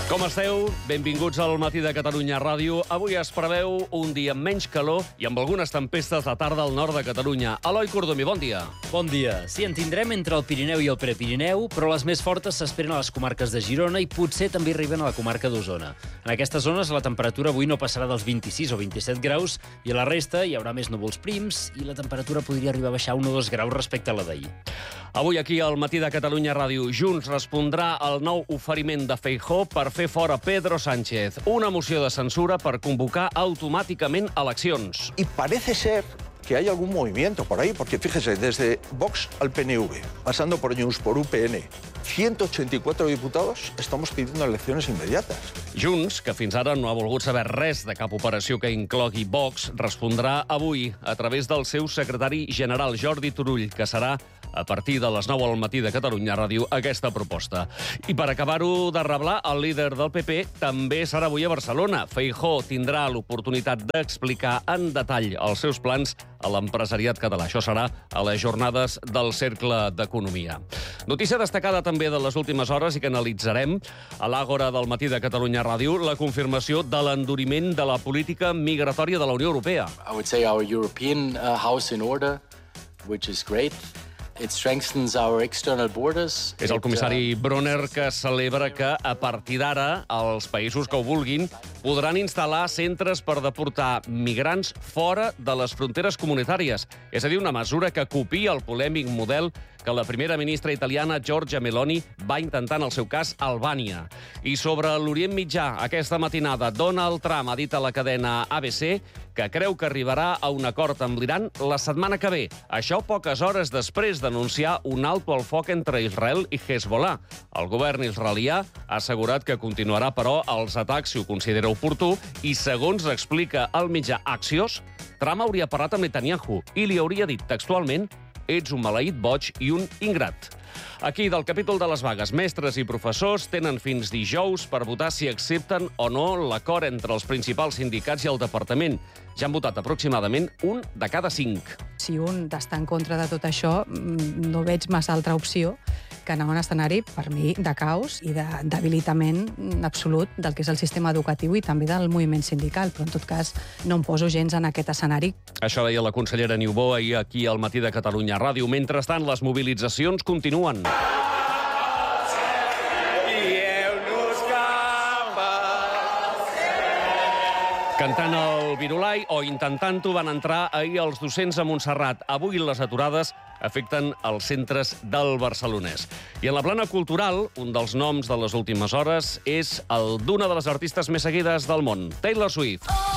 Com esteu? Benvinguts al Matí de Catalunya Ràdio. Avui es preveu un dia amb menys calor i amb algunes tempestes a tarda al nord de Catalunya. Eloi Cordomí, bon dia. Bon dia. Sí, en tindrem entre el Pirineu i el Prepirineu, però les més fortes s'esperen a les comarques de Girona i potser també arriben a la comarca d'Osona. En aquestes zones la temperatura avui no passarà dels 26 o 27 graus i a la resta hi haurà més núvols prims i la temperatura podria arribar a baixar 1 o 2 graus respecte a la d'ahir. Avui aquí al Matí de Catalunya Ràdio, Junts respondrà al nou oferiment de Feijóo per fer fora Pedro Sánchez. Una moció de censura per convocar automàticament eleccions. Y parece ser que hay algún movimiento por ahí, porque fíjese, desde Vox al PNV, pasando por Junts, por UPN, 184 diputados, estamos pidiendo elecciones inmediatas. Junts, que fins ara no ha volgut saber res de cap operació que inclogui Vox, respondrà avui a través del seu secretari general, Jordi Turull, que serà a partir de les 9 al Matí de Catalunya Ràdio aquesta proposta. I per acabar-ho de reblar, el líder del PP també serà avui a Barcelona. Feijóo tindrà l'oportunitat d'explicar en detall els seus plans a l'empresariat català. Això serà a les jornades del Cercle d'Economia. Notícia destacada també de les últimes hores i que analitzarem a l'Àgora del Matí de Catalunya Ràdio, la confirmació de l'enduriment de la política migratòria de la Unió Europea. I would say our European house in order, which is great. It strengthens our external borders. És el comissari Brunner que celebra que, a partir d'ara, els països que ho vulguin podran instal·lar centres per deportar migrants fora de les fronteres comunitàries. És a dir, una mesura que copia el polèmic model que la primera ministra italiana Giorgia Meloni va intentar en el seu cas a Albània. I sobre l'Orient Mitjà, aquesta matinada, Donald Trump ha dit a la cadena ABC que creu que arribarà a un acord amb l'Iran la setmana que ve. Això poques hores després d'anunciar un alto al foc entre Israel i Hezbollah. El govern israelià ha assegurat que continuarà, però, els atacs si ho considera oportú i, segons explica el mitjà Axios, Trump hauria parlat amb Netanyahu i li hauria dit textualment: ets un maleït boig i un ingrat. Aquí, del capítol de les vagues, mestres i professors tenen fins dijous per votar si accepten o no l'acord entre els principals sindicats i el departament. Ja han votat aproximadament 1 de cada 5. Si un està en contra de tot això, no veig massa altra opció que anar a un escenari, per mi, de caos i de debilitament absolut del que és el sistema educatiu i també del moviment sindical. Però, en tot cas, no em poso gens en aquest escenari. Això deia la consellera Niubó ahir aquí al Matí de Catalunya Ràdio. Mentrestant, les mobilitzacions continuen. Cantant el Virulai, o intentant-ho, van entrar ahir els docents a Montserrat. Avui les aturades afecten els centres del Barcelonès. I en la plana cultural, un dels noms de les últimes hores és el d'una de les artistes més seguides del món, Taylor Swift.